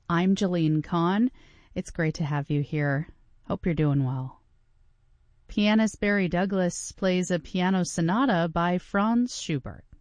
I'm Jeline Kahn. It's great to have you here. Hope you're doing well. Pianist Barry Douglas plays a piano sonata by Franz Schubert.